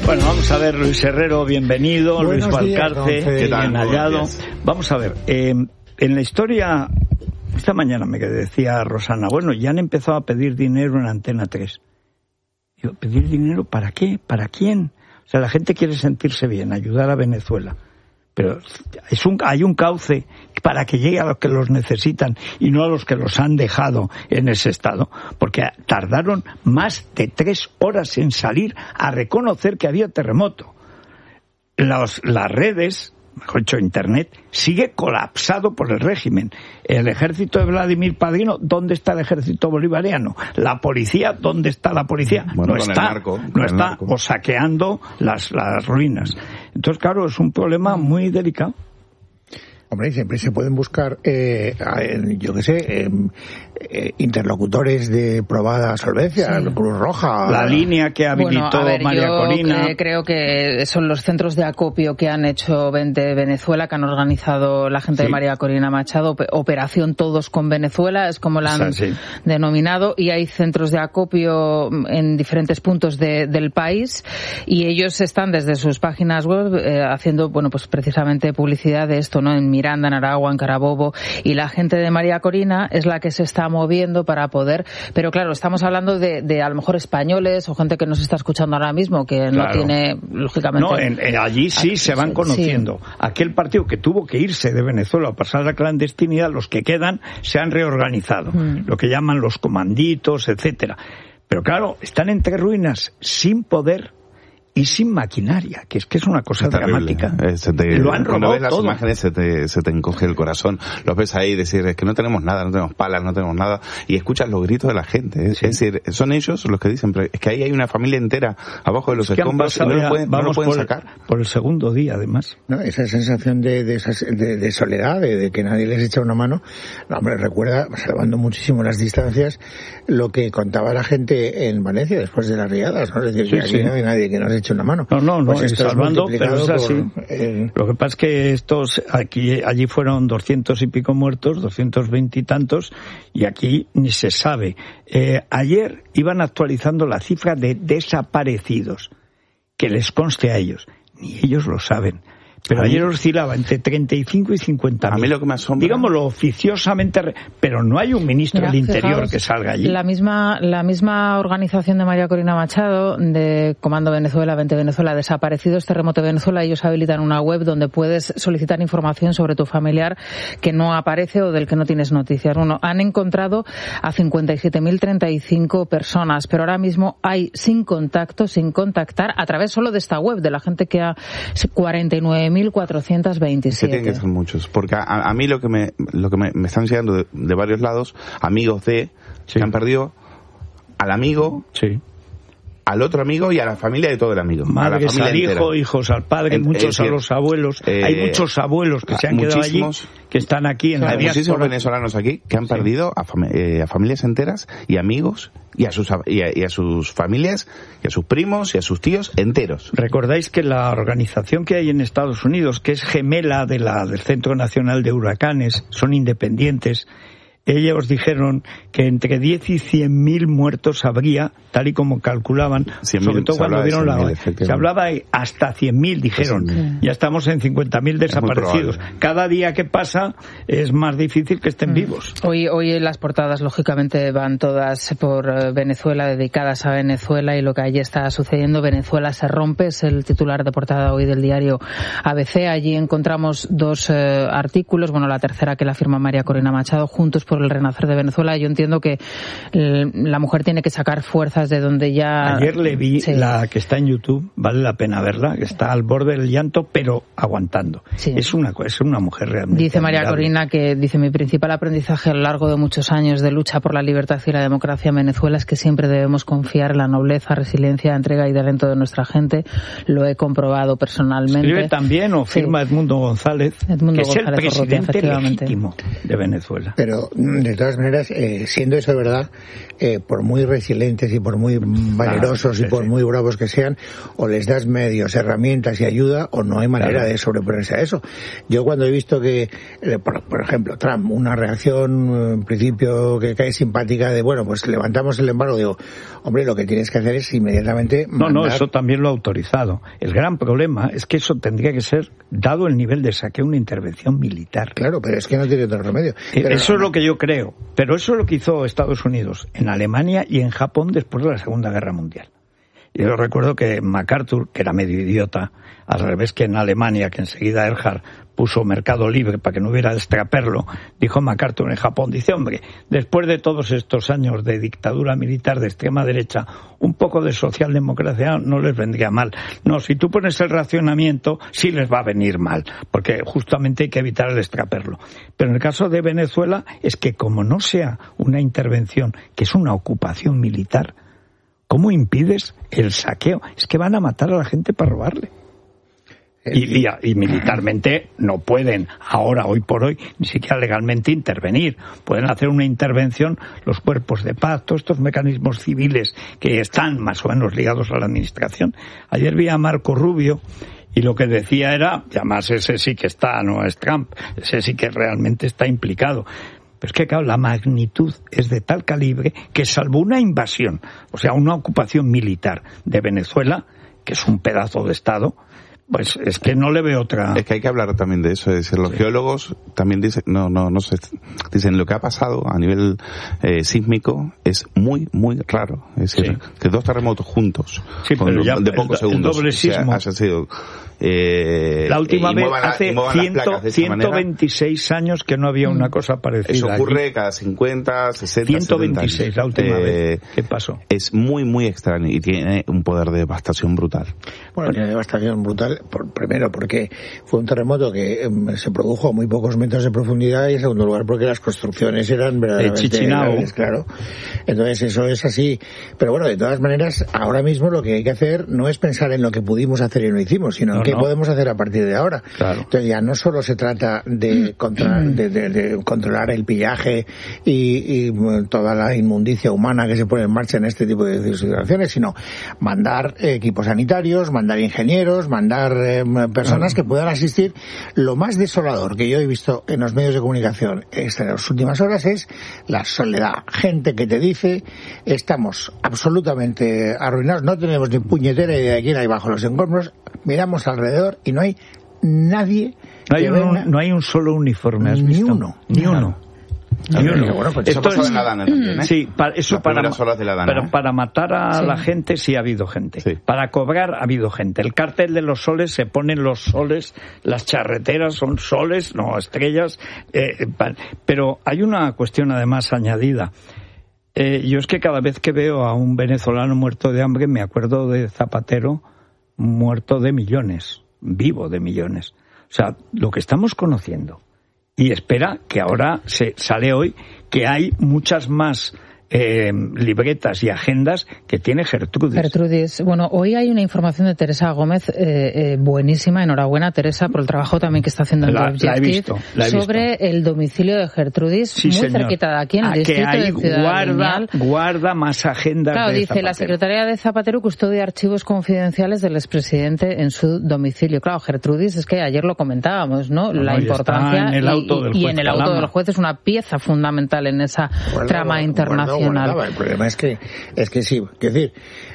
Bueno, vamos a ver, Luis Herrero, bienvenido. Luis Valcarce, bien hallado. Vamos a ver, en la historia, esta mañana me decía Rosana, bueno, ya han empezado a pedir dinero en Antena 3. Digo, ¿pedir dinero para qué? ¿Para quién? O sea, la gente quiere sentirse bien, ayudar a Venezuela. Pero hay un cauce para que llegue a los que los necesitan y no a los que los han dejado en ese estado. Porque tardaron más de 3 horas en salir a reconocer que había terremoto. Las redes, mejor dicho, Internet, sigue colapsado por el régimen. El ejército de Vladimir Padrino, ¿dónde está el ejército bolivariano? La policía, ¿dónde está la policía? Bueno, no está o saqueando las ruinas. Entonces, claro, es un problema muy delicado. Hombre, siempre se pueden buscar, interlocutores de probada solvencia, sí. Cruz Roja. La línea que habilitó María Corina. Creo que son los centros de acopio que han hecho Venezuela, que han organizado la gente de María Corina Machado, Operación Todos con Venezuela, es como la han denominado, y hay centros de acopio en diferentes puntos del país, y ellos están desde sus páginas web haciendo, bueno, pues precisamente publicidad de esto, ¿no? En Miranda, en Aragua, en Carabobo, y la gente de María Corina es la que se está moviendo para poder, pero claro, estamos hablando de a lo mejor españoles o gente que nos está escuchando ahora mismo que no tiene, lógicamente... No, allí sí se van conociendo. Sí. Aquel partido que tuvo que irse de Venezuela a pasar a la clandestinidad, los que quedan se han reorganizado, lo que llaman los comanditos, etcétera. Pero claro, están entre ruinas, sin poder y sin maquinaria, que es una cosa dramática. Lo han robado cuando ves las todo. Imágenes se te encoge el corazón. Los ves ahí decir, es que no tenemos nada, no tenemos palas, no tenemos nada, y escuchas los gritos de la gente. Es decir, son ellos los que dicen, pero es que ahí hay una familia entera abajo de los escombros y no lo pueden sacar. Por el segundo día, además. No, esa sensación de soledad, de que nadie les echa una mano. No, hombre, recuerda, salvando muchísimo las distancias, lo que contaba la gente en Valencia después de las riadas, ¿no? Es decir, que aquí no hay nadie que nos eche una mano. No, pues salvando, pero es así. Lo que pasa es que allí fueron 200 y pico muertos, 220 y tantos, y aquí ni se sabe. Ayer iban actualizando la cifra de desaparecidos, que les conste a ellos. Ni ellos lo saben. Pero ayer oscilaba entre 35 y 50.000. A mí lo que me asombra... Digámoslo oficiosamente, pero no hay un ministro del Interior que salga allí. La misma organización de María Corina Machado, de Comando Venezuela, 20 Venezuela, Desaparecidos, Terremoto Venezuela, ellos habilitan una web donde puedes solicitar información sobre tu familiar que no aparece o del que no tienes noticias. Bueno, han encontrado a 57.035 personas, pero ahora mismo hay sin contactar, a través solo de esta web, de la gente que ha 49.427. Que tienen que ser muchos, porque a mí lo que me están llegando de varios lados, amigos que han perdido al amigo, al otro amigo y a la familia de todo el amigo. Madres a la familia al hijo, hijos al padre, muchos a los abuelos. Hay muchos abuelos que se han quedado allí, que están aquí en la diáspora. Hay muchísimos venezolanos aquí que han perdido a familias enteras y amigos y a sus familias y a sus primos y a sus tíos enteros. Recordáis que la organización que hay en Estados Unidos, que es gemela del Centro Nacional de Huracanes, son independientes. Ellos dijeron que entre 10 y 100.000 muertos habría, tal y como calculaban, sobre todo cuando vieron se hablaba de hasta 100.000, dijeron. Ya estamos en 50.000 desaparecidos. Cada día que pasa es más difícil que estén vivos. Hoy las portadas, lógicamente, van todas por Venezuela, dedicadas a Venezuela y lo que allí está sucediendo. Venezuela se rompe, es el titular de portada hoy del diario ABC. Allí encontramos 2 artículos, la tercera que la firma María Corina Machado, Juntos por el renacer de Venezuela. Yo entiendo que la mujer tiene que sacar fuerzas de donde ya... Ayer le vi la que está en YouTube, vale la pena verla, que está al borde del llanto, pero aguantando. Sí. Es una mujer realmente... Dice María Corina que, mi principal aprendizaje a lo largo de muchos años de lucha por la libertad y la democracia en Venezuela es que siempre debemos confiar en la nobleza, resiliencia, entrega y talento de nuestra gente. Lo he comprobado personalmente. Escribe también, o firma Edmundo González, que es el presidente legítimo de Venezuela. Pero de todas maneras, siendo eso de verdad, por muy resilientes y por muy valerosos y por muy bravos que sean, o les das medios, herramientas y ayuda, o no hay manera de sobreponerse a eso. Yo cuando he visto que, por ejemplo, Trump, una reacción en principio que cae simpática de, bueno, pues levantamos el embargo, digo, hombre, lo que tienes que hacer es inmediatamente mandar... No, eso también lo ha autorizado. El gran problema es que eso tendría que ser, dado el nivel de saqueo, una intervención militar. Claro, pero es que no tiene otro remedio. Pero eso es lo que yo creo. Pero eso es lo que hizo Estados Unidos en Alemania y en Japón después de la Segunda Guerra Mundial. Yo recuerdo que MacArthur, que era medio idiota, al revés que en Alemania, que enseguida Erhard puso mercado libre para que no hubiera extraperlo, dijo MacArthur en Japón, dice, hombre, después de todos estos años de dictadura militar de extrema derecha, un poco de socialdemocracia no les vendría mal. No, si tú pones el racionamiento, sí les va a venir mal, porque justamente hay que evitar el extraperlo. Pero en el caso de Venezuela es que como no sea una intervención, que es una ocupación militar, ¿cómo impides el saqueo? Es que van a matar a la gente para robarle. Y militarmente no pueden ahora, hoy por hoy, ni siquiera legalmente intervenir. Pueden hacer una intervención los cuerpos de paz, todos estos mecanismos civiles que están más o menos ligados a la administración. Ayer vi a Marco Rubio y lo que decía era, y además ese sí que está, no es Trump, ese sí que realmente está implicado. Pero es que, claro, la magnitud es de tal calibre que salvo una invasión, o sea, una ocupación militar de Venezuela, que es un pedazo de Estado, pues es que no le veo otra. Es que hay que hablar también de eso, es decir, los geólogos también dicen, no sé, dicen lo que ha pasado a nivel sísmico es muy, muy raro. Es decir, que dos terremotos juntos, pero ya de pocos segundos, doble sismo. haya sido... la última vez hace 126 años que no había una cosa parecida. Eso ocurre aquí. Cada 50, 60, 126 70 años. La última vez. ¿Qué pasó? Es muy, muy extraño y tiene un poder de devastación brutal. Bueno, tiene devastación brutal, primero porque fue un terremoto que se produjo a muy pocos metros de profundidad y en segundo lugar porque las construcciones eran verdaderamente graves, claro. Entonces eso es así. Pero bueno, de todas maneras, ahora mismo lo que hay que hacer no es pensar en lo que pudimos hacer y no hicimos, sino en qué podemos hacer a partir de ahora. Claro. Entonces ya no solo se trata de controlar el pillaje y toda la inmundicia humana que se pone en marcha en este tipo de situaciones, sino mandar equipos sanitarios, mandar ingenieros, mandar personas que puedan asistir. Lo más desolador que yo he visto en los medios de comunicación en las últimas horas es la soledad. Gente que te dice, estamos absolutamente arruinados, no tenemos ni puñetera idea de quién hay bajo los escombros, miramos alrededor y no hay nadie. No hay un solo uniforme, ¿has visto? Ni uno. Bueno, pues eso pasó en la Dana también, ¿eh? Sí, para matar a la gente sí ha habido gente. Sí. Para cobrar ha habido gente. El cártel de los soles, se ponen los soles, las charreteras son soles, no estrellas. Pero hay una cuestión además añadida. Yo es que cada vez que veo a un venezolano muerto de hambre me acuerdo de Zapatero muerto de millones, vivo de millones. O sea, lo que estamos conociendo. Y espera que ahora sale hoy que hay muchas más libretas y agendas que tiene Gertrudis. Bueno, hoy hay una información de Teresa Gómez buenísima, enhorabuena Teresa por el trabajo también que está haciendo en Objective sobre el domicilio de Gertrudis, sí, muy señor. Cerquita de aquí en el distrito de Ciudad Lineal. Guarda más agendas. Claro, de dice Zapatero. La Secretaría de Zapatero custodia archivos confidenciales del expresidente en su domicilio. Claro, Gertrudis, es que ayer lo comentábamos, ¿no? La importancia en el auto del juez y en el auto del juez es una pieza fundamental en esa trama internacional. El problema es que sí, es decir,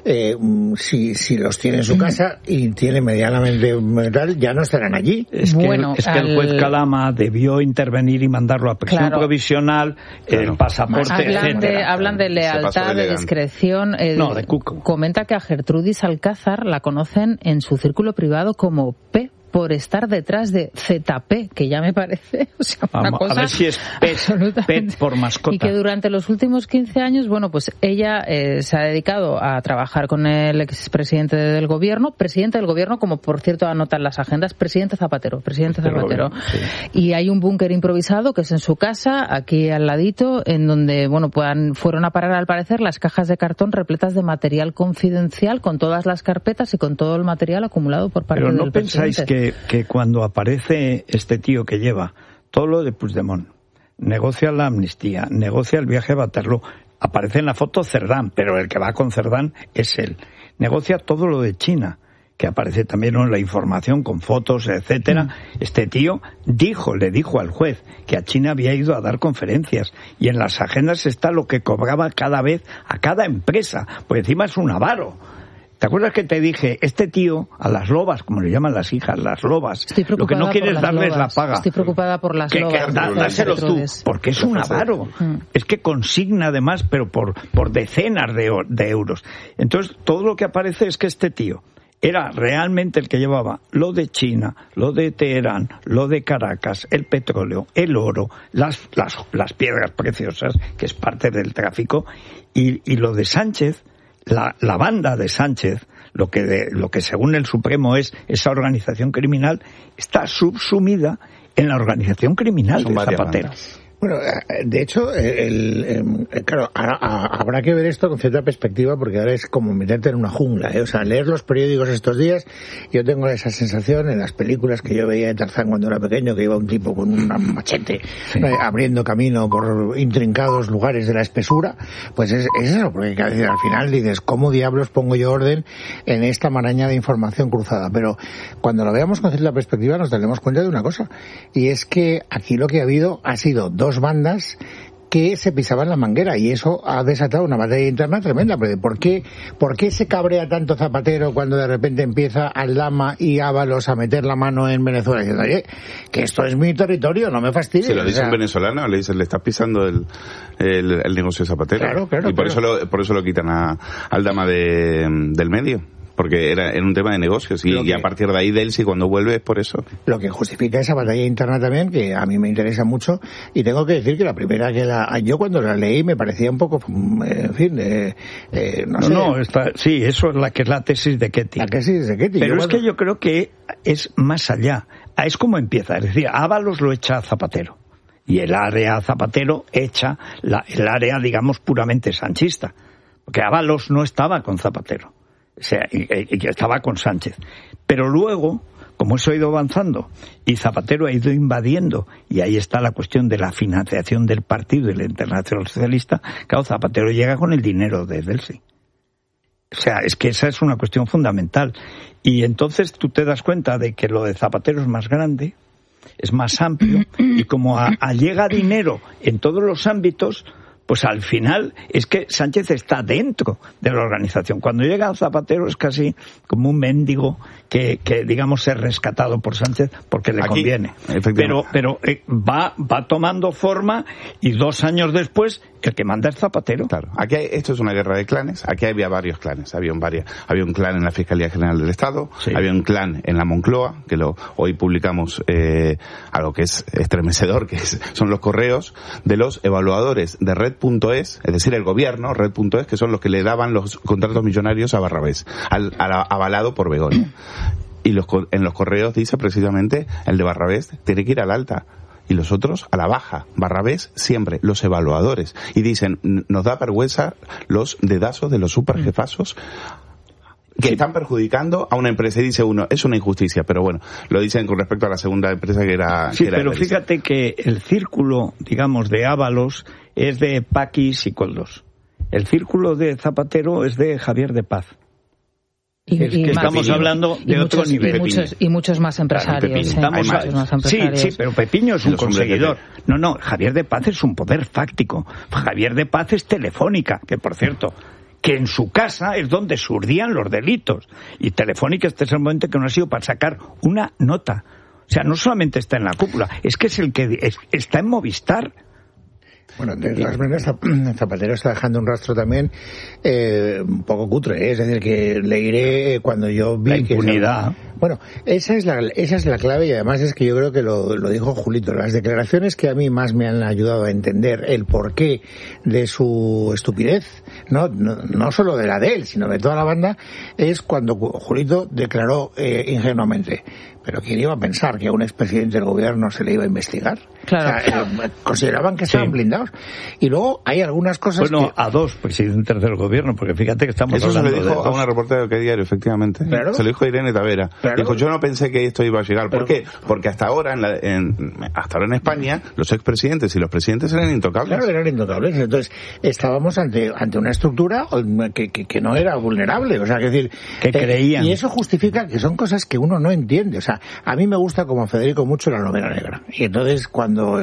si los tiene en su casa y tiene medianamente tal, ya no estarán allí. Es que el juez Calama debió intervenir y mandarlo a prisión provisional, el pasaporte, etcétera. Hablan de lealtad, de discreción. De Cuco. Comenta que a Gertrudis Alcázar la conocen en su círculo privado como P, por estar detrás de ZP, que ya me parece una cosa a ver si es pet por mascota. Y que durante los últimos 15 años, bueno, pues ella se ha dedicado a trabajar con el expresidente del gobierno, presidente del gobierno, como por cierto anotan las agendas, presidente Zapatero. Sí. Y hay un búnker improvisado que es en su casa, aquí al ladito, en donde, bueno, fueron a parar al parecer las cajas de cartón repletas de material confidencial con todas las carpetas y con todo el material acumulado por parte del presidente. Pero no pensáis que cuando aparece este tío que lleva todo lo de Puigdemont, negocia la amnistía, negocia el viaje a Waterloo. Aparece en la foto Cerdán, pero el que va con Cerdán es él. Negocia todo lo de China, que aparece también en la información con fotos, etcétera. Este tío le dijo al juez que a China había ido a dar conferencias y en las agendas está lo que cobraba cada vez a cada empresa, pues encima es un avaro. ¿Te acuerdas que te dije, este tío, a las lobas, como le llaman las hijas, las lobas, lo que no quiere es darles la paga? Estoy preocupada por las lobas. Dáselo tú, porque es un avaro. Es que consigna además, pero por decenas de euros. Entonces, todo lo que aparece es que este tío era realmente el que llevaba lo de China, lo de Teherán, lo de Caracas, el petróleo, el oro, las piedras preciosas, que es parte del tráfico, y lo de Sánchez. La banda de Sánchez, lo que según el Supremo es esa organización criminal, está subsumida en la organización criminal de Zapatero. Bueno, de hecho, claro, habrá que ver esto con cierta perspectiva porque ahora es como meterte en una jungla, ¿eh? O sea, leer los periódicos estos días, yo tengo esa sensación en las películas que yo veía de Tarzán cuando era pequeño, que iba un tipo con un machete abriendo camino por intrincados lugares de la espesura, pues es eso, porque al final dices, ¿cómo diablos pongo yo orden en esta maraña de información cruzada? Pero cuando lo veamos con cierta perspectiva nos daremos cuenta de una cosa, y es que aquí lo que ha habido ha sido dos bandas que se pisaban la manguera y eso ha desatado una batalla interna tremenda. ¿Por qué se cabrea tanto Zapatero cuando de repente empieza Aldama y Ábalos a meter la mano en Venezuela diciendo, oye, que esto es mi territorio, no me fastidies? Se lo dice un venezolano, le estás pisando el negocio de Zapatero. Claro, y por eso lo quitan a Aldama del medio. Porque era un tema de negocios y a partir de ahí Delcy cuando vuelve es por eso. Lo que justifica esa batalla interna también, que a mí me interesa mucho, y tengo que decir que la primera yo cuando la leí me parecía un poco, en fin, sí, eso es la tesis de Ketty. La tesis de Ketty. Pero que yo creo que es más allá. Es como empieza, es decir, Ábalos lo echa a Zapatero. Y el área Zapatero echa el área, digamos, puramente sanchista. Porque Ábalos no estaba con Zapatero. O sea, y estaba con Sánchez. Pero luego, como eso ha ido avanzando y Zapatero ha ido invadiendo, y ahí está la cuestión de la financiación del partido de la Internacional Socialista, claro, Zapatero llega con el dinero de Delcy. O sea, es que esa es una cuestión fundamental. Y entonces tú te das cuenta de que lo de Zapatero es más grande, es más amplio, y como llega dinero en todos los ámbitos, pues al final es que Sánchez está dentro de la organización. Cuando llega a Zapatero es casi como un mendigo que digamos es rescatado por Sánchez porque le conviene. Pero va tomando forma y 2 años después el que manda es Zapatero. Claro. Esto es una guerra de clanes. Aquí había varios clanes. Había un clan en la Fiscalía General del Estado, había un clan en la Moncloa, que hoy publicamos algo que es estremecedor, son los correos de los evaluadores de Red.es, es decir, el gobierno, Red.es, que son los que le daban los contratos millonarios a Barrabés, avalado por Begoña. Y en los correos dice precisamente el de Barrabés tiene que ir al alta y los otros a la baja. Barrabés siempre, los evaluadores. Y dicen, nos da vergüenza los dedazos de los superjefazos que están perjudicando a una empresa. Y dice uno, es una injusticia, pero bueno, lo dicen con respecto a la segunda empresa que era... Sí, pero fíjate que el círculo, digamos, de Ábalos es de Paquis y Coldos. El círculo de Zapatero es de Javier de Paz. Estamos hablando de otro nivel. Y muchos más empresarios. Sí, pero Pepiño es un conseguidor. No, Javier de Paz es un poder fáctico. Javier de Paz es Telefónica, que por cierto, que en su casa es donde se urdían los delitos. Y Telefónica este es el momento que no ha sido para sacar una nota. O sea, no solamente está en la cúpula, es que es el que está en Movistar. Bueno, de todas maneras, Zapatero está dejando un rastro también un poco cutre, ¿eh? Es decir, que le iré cuando yo vi la impunidad. Bueno, esa es la clave, y además es que yo creo que lo dijo Julito. Las declaraciones que a mí más me han ayudado a entender el porqué de su estupidez, no solo de la de él, sino de toda la banda, es cuando Julito declaró ingenuamente: pero ¿quién iba a pensar que a un expresidente del gobierno se le iba a investigar? Claro. O sea, consideraban que estaban blindados. Y luego hay algunas cosas a dos presidentes del gobierno, porque fíjate que estamos hablando de... Eso se lo dijo a una reportera de Diario, efectivamente. Claro. Se lo dijo a Irene Tavera. Claro. Dijo, yo no pensé que esto iba a llegar. ¿Por qué? Porque hasta ahora en España los expresidentes y los presidentes eran intocables. Claro, eran intocables. Entonces, estábamos ante una estructura que no era vulnerable. O sea, que decir... Que creían. Y eso justifica que son cosas que uno no entiende. O sea, a mí me gusta, como a Federico, mucho la novela negra. Y entonces, cuando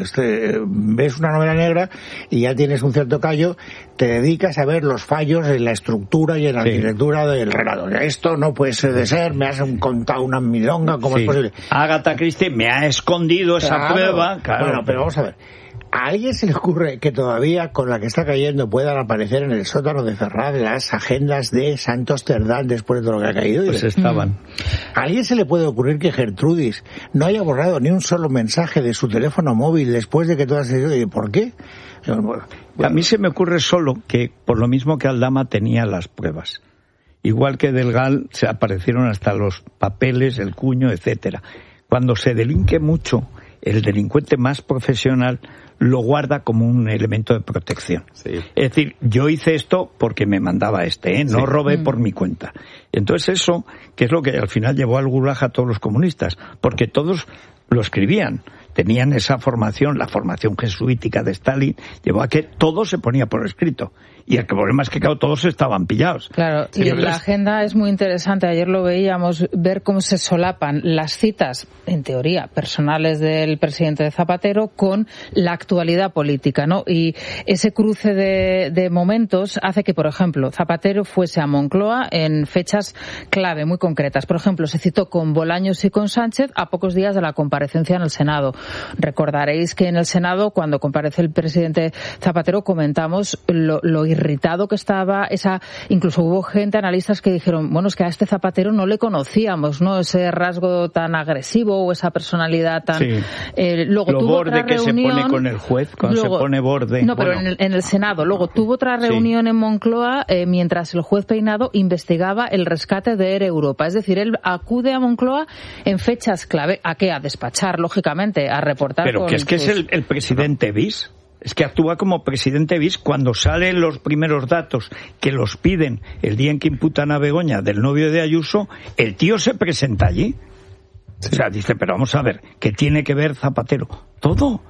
ves una novela negra y ya tienes un cierto callo, te dedicas a ver los fallos en la estructura y en la arquitectura del relato. Esto no puede ser de ser, me has contado una milonga, ¿cómo es posible? Agatha Christie me ha escondido esa prueba. Claro. Bueno, pero vamos a ver. ¿A alguien se le ocurre que todavía con la que está cayendo puedan aparecer en el sótano de Ferraz las agendas de Santos Cerdán después de todo lo que ha caído? Pues estaban. ¿A alguien se le puede ocurrir que Gertrudis no haya borrado ni un solo mensaje de su teléfono móvil después de que todo se dio? ¿Por qué? Bueno, a mí se me ocurre solo que por lo mismo que Aldama tenía las pruebas. Igual que del Gal se aparecieron hasta los papeles, el cuño, etcétera. Cuando se delinque mucho, el delincuente más profesional lo guarda como un elemento de protección. Sí. Es decir, yo hice esto porque me mandaba no robé por mi cuenta. Entonces eso, que es lo que al final llevó al gulag a todos los comunistas, porque todos lo escribían, tenían esa formación, la formación jesuítica de Stalin, llevó a que todo se ponía por escrito. Y el problema es que, claro, todos estaban pillados. Claro, y la agenda es muy interesante. Ayer lo veíamos, ver cómo se solapan las citas, en teoría, personales del presidente de Zapatero con la actualidad política, ¿no? Y ese cruce de momentos hace que, por ejemplo, Zapatero fuese a Moncloa en fechas clave, muy concretas. Por ejemplo, se citó con Bolaños y con Sánchez a pocos días de la comparecencia en el Senado. Recordaréis que en el Senado, cuando comparece el presidente Zapatero, comentamos lo irritado que estaba, incluso hubo gente, analistas, que dijeron, bueno, es que a este Zapatero no le conocíamos, ¿no? Ese rasgo tan agresivo o esa personalidad tan... Luego tuvo borde que reunión, se pone con el juez, cuando luego, se pone borde. No, pero en el Senado. Luego tuvo otra reunión en Moncloa mientras el juez Peinado investigaba el rescate de Air Europa. Es decir, él acude a Moncloa en fechas clave. ¿A qué? A despachar, lógicamente, a reportar. Pero que es el presidente bis. Es que actúa como presidente bis cuando salen los primeros datos que los piden el día en que imputan a Begoña del novio de Ayuso, el tío se presenta allí. Sí. O sea, dice, pero vamos a ver, ¿qué tiene que ver Zapatero? Todo.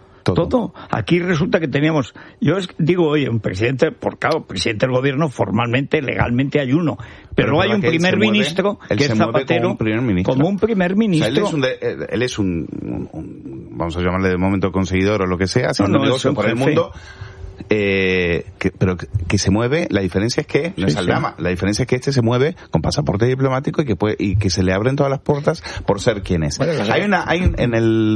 Aquí resulta que teníamos, yo digo, oye, un presidente, presidente del gobierno formalmente, legalmente hay uno, pero luego hay un primer ministro que es Zapatero como un primer ministro. O sea, él es un vamos a llamarle de momento conseguidor o lo que sea, haciendo negocio por el mundo. Pero que se mueve, la diferencia es que no es Aldama, la diferencia es que este se mueve con pasaporte diplomático y que se le abren todas las puertas por ser quien es. Bueno, en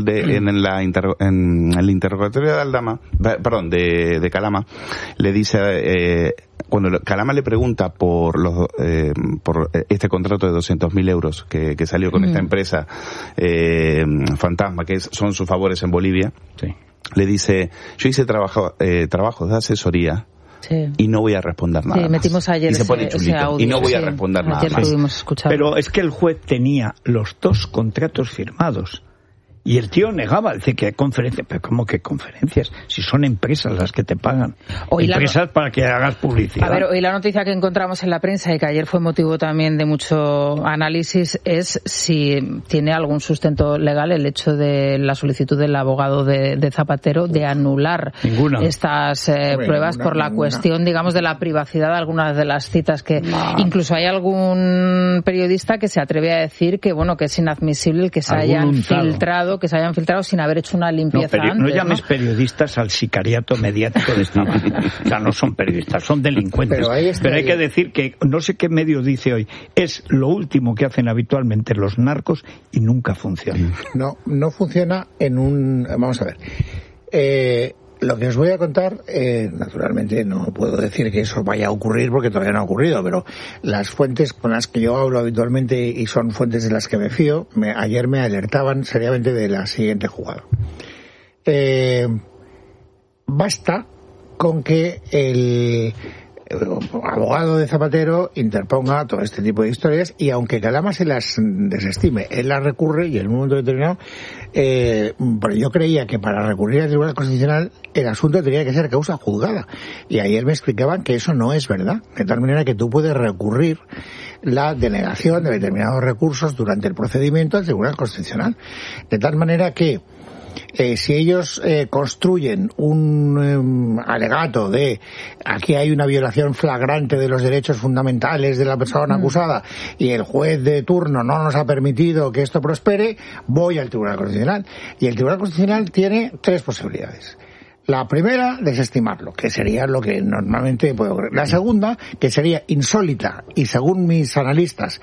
el interrogatorio de Aldama, perdón, de Calama, le dice cuando Calama le pregunta por este contrato de 200.000 euros que salió con esta empresa fantasma, que son sus favores en Bolivia. Sí. Le dice, yo hice trabajos de asesoría y no voy a responder nada. Sí, metimos ayer y se pone chulito, audio, y no voy a responder nada más. Pero es que el juez tenía los 2 contratos firmados. Y el tío negaba, dice que conferencias, pero ¿cómo que conferencias? Si son empresas las que te pagan. Empresas para que hagas publicidad. A ver, hoy la noticia que encontramos en la prensa y que ayer fue motivo también de mucho análisis es si tiene algún sustento legal el hecho de la solicitud del abogado de Zapatero de anular estas pruebas por la cuestión, digamos, de la privacidad de algunas de las citas que incluso hay algún periodista que se atreve a decir que, bueno, que es inadmisible el que se hayan filtrado sin haber hecho una limpieza antes. No llames periodistas al sicariato mediático de esta manera. O sea, no son periodistas, son delincuentes. Pero hay que decir que, no sé qué medio dice hoy, es lo último que hacen habitualmente los narcos y nunca funciona. No funciona en un... Vamos a ver. Lo que os voy a contar, naturalmente no puedo decir que eso vaya a ocurrir porque todavía no ha ocurrido, pero las fuentes con las que yo hablo habitualmente y son fuentes de las que me fío, ayer me alertaban seriamente de la siguiente jugada. Basta con que abogado de Zapatero, interponga todo este tipo de historias, y aunque Calama se las desestime, él las recurre, y en un momento determinado, pero yo creía que para recurrir al Tribunal Constitucional el asunto tenía que ser causa juzgada, y ayer me explicaban que eso no es verdad, de tal manera que tú puedes recurrir la denegación de determinados recursos durante el procedimiento al Tribunal Constitucional, de tal manera que si ellos construyen un alegato de aquí hay una violación flagrante de los derechos fundamentales de la persona acusada y el juez de turno no nos ha permitido que esto prospere, voy al Tribunal Constitucional. Y el Tribunal Constitucional tiene 3 posibilidades. La primera, desestimarlo, que sería lo que normalmente puedo creer. La segunda, que sería insólita y, según mis analistas,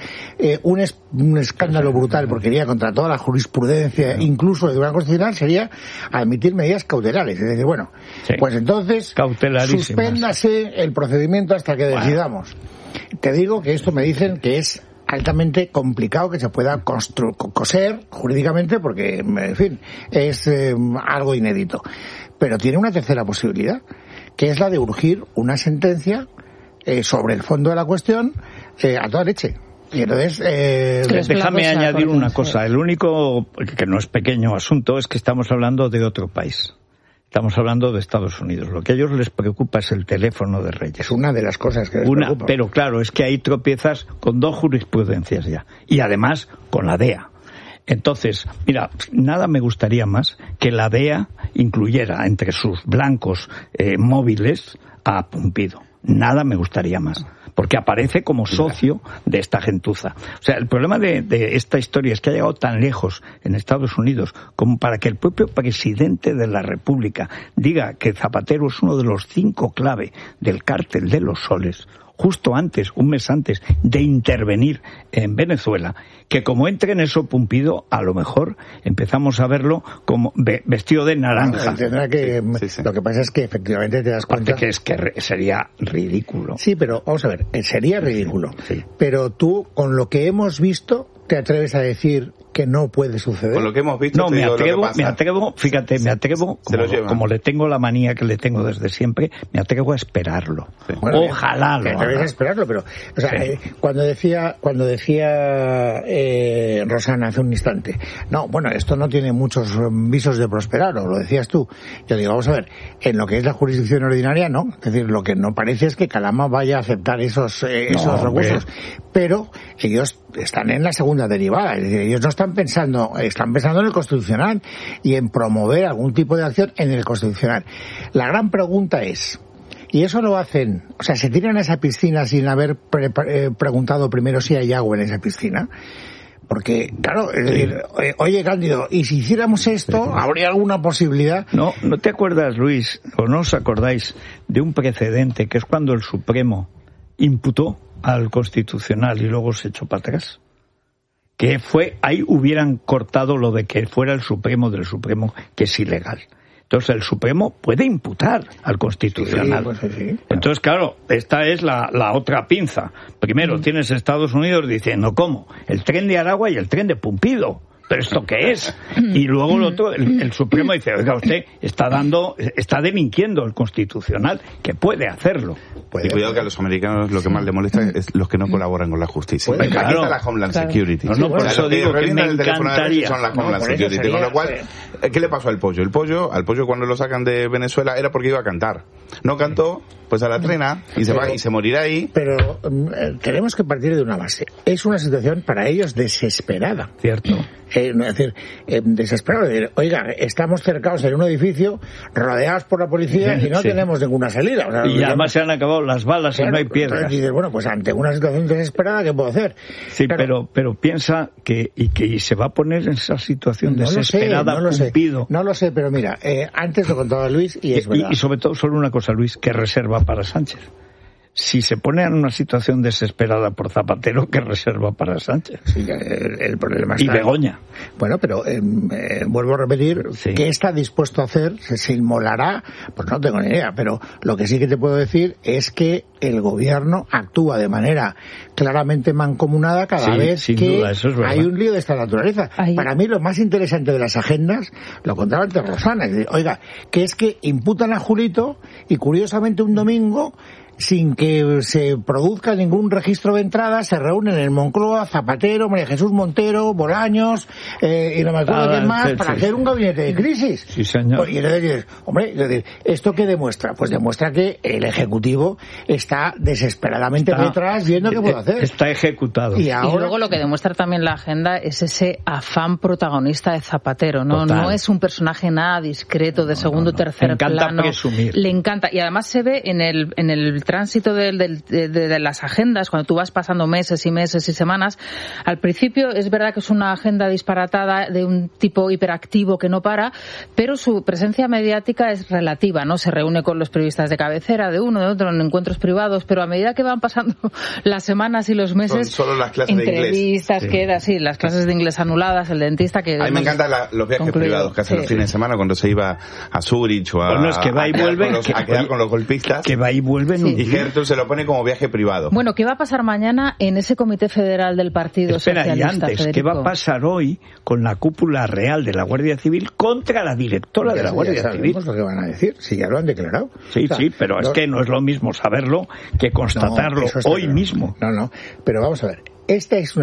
un escándalo brutal, porque iría contra toda la jurisprudencia, incluso del Tribunal Constitucional, sería admitir medidas cautelares. Es decir, bueno, pues entonces suspéndase el procedimiento hasta que decidamos. Te digo que esto me dicen que es altamente complicado que se pueda coser jurídicamente, porque, en fin, es algo inédito. Pero tiene una tercera posibilidad, que es la de urgir una sentencia sobre el fondo de la cuestión a toda leche. Y entonces, déjame añadir una cosa. El único, que no es pequeño asunto, es que estamos hablando de otro país. Estamos hablando de Estados Unidos. Lo que a ellos les preocupa es el teléfono de Reyes. Es una de las cosas que les preocupa. Pero claro, es que ahí tropiezas con 2 jurisprudencias ya. Y además con la DEA. Entonces, mira, nada me gustaría más que la DEA incluyera entre sus blancos móviles a Pumpido. Nada me gustaría más, porque aparece como socio de esta gentuza. O sea, el problema de esta historia es que ha llegado tan lejos en Estados Unidos como para que el propio presidente de la República diga que Zapatero es uno de los 5 clave del cártel de los soles, justo antes, un mes antes de intervenir en Venezuela, que como entre en eso Pumpido, a lo mejor empezamos a verlo como vestido de naranja. Tendrá que, sí. Lo que pasa es que efectivamente te das cuenta que es que sería ridículo. Sí, pero vamos a ver, sería ridículo. Sí. Pero tú, con lo que hemos visto, ¿te atreves a decir que no puede suceder? Con lo que hemos visto, no, me atrevo, fíjate, me atrevo, como le tengo la manía que le tengo desde siempre, me atrevo a esperarlo. Sí. Bueno, ojalá lo haga. Te atreves a esperarlo, pero, o sea, cuando decía Rosana hace un instante, no, bueno, esto no tiene muchos visos de prosperar, o lo decías tú. Yo digo, vamos a ver, en lo que es la jurisdicción ordinaria, no. Es decir, lo que no parece es que Calama vaya a aceptar esos recursos. Pero ellos están en la segunda derivada, es decir, ellos no están pensando en el Constitucional y en promover algún tipo de acción en el Constitucional. La gran pregunta es, ¿y eso lo hacen? O sea, ¿se tiran a esa piscina sin haber preguntado primero si hay agua en esa piscina? Porque, claro, es decir, oye, Cándido, ¿y si hiciéramos esto, habría alguna posibilidad? ¿No te acuerdas, Luis, o no os acordáis de un precedente que es cuando el Supremo imputó al Constitucional y luego se echó para atrás? Que fue, ahí hubieran cortado lo de que fuera el Supremo del Supremo, que es ilegal. Entonces el Supremo puede imputar al Constitucional. Sí, pues sí. Entonces, claro, esta es la otra pinza. Primero tienes Estados Unidos diciendo, ¿cómo? El tren de Aragua y el tren de Pumpido. ¿Pero esto qué es? Y luego el otro, el Supremo dice, oiga, usted está delinquiendo el Constitucional, que puede hacerlo. Y cuidado que a los americanos lo que más les molesta es los que no colaboran con la justicia. Pues claro, aquí está la Homeland Security. No, por eso digo que me encantaría. Son la Homeland Security. Con lo cual, ¿qué le pasó al pollo? Al pollo cuando lo sacan de Venezuela era porque iba a cantar. No cantó, pues a la trena y se va y se morirá ahí. Pero tenemos que partir de una base. Es una situación para ellos desesperada. Cierto. Es decir, desesperado. Oiga, estamos cercados en un edificio, rodeados por la policía y no tenemos ninguna salida. O sea, y además se han acabado las balas y no hay piedras. Y dices, bueno, pues ante una situación desesperada, ¿qué puedo hacer? Sí, claro, pero piensa que se va a poner en esa situación desesperada. No lo sé, pero mira, antes lo contaba Luis y es verdad. Y sobre todo, solo una cosa, Luis, que reserva para Sánchez. Si se pone en una situación desesperada por Zapatero, ¿qué reserva para Sánchez? Sí, el problema está... Y Begoña. Bueno, pero vuelvo a repetir, ¿qué está dispuesto a hacer? ¿Se inmolará? Pues no tengo ni idea, pero lo que sí que te puedo decir es que el gobierno actúa de manera claramente mancomunada cada vez que hay un lío de esta naturaleza. Para mí lo más interesante de las agendas, lo contaba antes Rosana, es decir, oiga, que es que imputan a Julito y curiosamente un domingo sin que se produzca ningún registro de entrada, se reúnen en Moncloa Zapatero, María Jesús Montero, Bolaños, y no me acuerdo quién más, para hacer un gabinete de crisis. Sí, señor. Y entonces dices, hombre, ¿esto qué demuestra? Pues demuestra que el Ejecutivo está desesperadamente detrás viendo qué puede hacer. Está ejecutado. Y luego lo que demuestra también la agenda es ese afán protagonista de Zapatero, ¿no? Total. No es un personaje nada discreto de segundo o tercer plano. Presumir. Le encanta. Y además se ve en el tránsito de las agendas, cuando tú vas pasando meses y meses y semanas. Al principio es verdad que es una agenda disparatada de un tipo hiperactivo que no para, pero su presencia mediática es relativa, ¿no? Se reúne con los periodistas de cabecera, de uno, de otro, en encuentros privados, pero a medida que van pasando las semanas y los meses, solo las clases de inglés. Entrevistas queda, sí, las clases de inglés anuladas, el dentista que... A mí me encantan los viajes privados que hacen los fines de semana cuando se iba a Zurich o a... Bueno, es que va y vuelve, a quedar con los golpistas. Que va y vuelve. Sí. Y Gertrude se lo pone como viaje privado. Bueno, ¿qué va a pasar mañana en ese comité federal del Partido Socialista, y antes, Federico? ¿qué va a pasar hoy con la cúpula real de la Guardia Civil contra la directora de la Guardia Civil? Lo que van a decir, si ya lo han declarado. Sí, pero es que no es lo mismo saberlo que constatarlo hoy mismo. No, pero vamos a ver. Esta es una